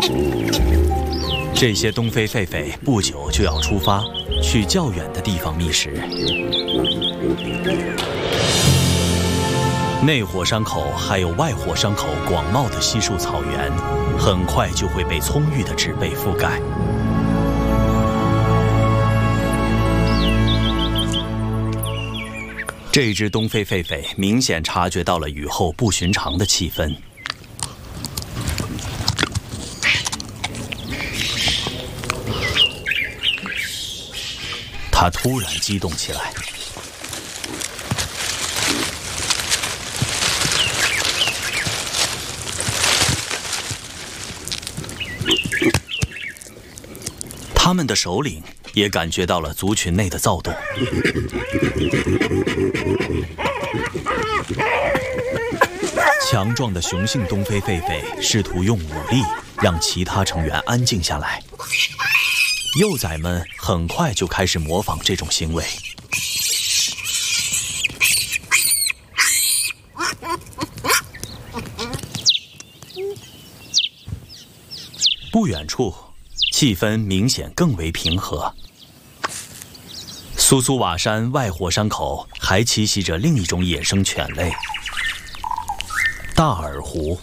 这些东非狒狒不久就要出发，去较远的地方觅食。内火山口还有外火山口广袤的稀树草原，很快就会被葱郁的植被覆盖。这只东非狒狒明显察觉到了雨后不寻常的气氛。它突然激动起来，他们的首领也感觉到了族群内的躁动。强壮的雄性东非狒狒试图用武力让其他成员安静下来。幼崽们很快就开始模仿这种行为。不远处，气氛明显更为平和。苏苏瓦山外火山口还栖息着另一种野生犬类——大耳狐。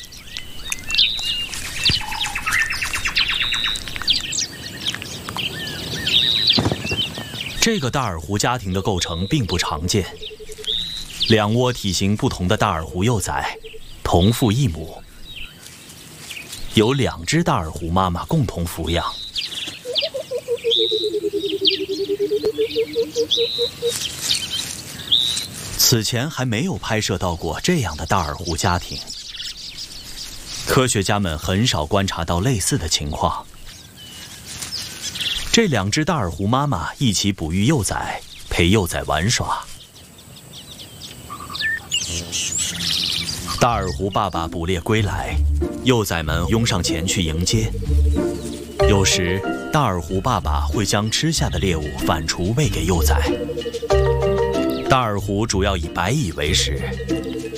这个大耳狐家庭的构成并不常见，两窝体型不同的大耳狐幼崽，同父异母，由2只大耳狐妈妈共同抚养。此前还没有拍摄到过这样的大耳狐家庭，科学家们很少观察到类似的情况。这2只大耳狐妈妈一起哺育幼崽，陪幼崽玩耍。大耳狐爸爸捕猎归来，幼崽们拥上前去迎接。有时，大耳狐爸爸会将吃下的猎物反刍喂给幼崽。大耳狐主要以白蚁为食，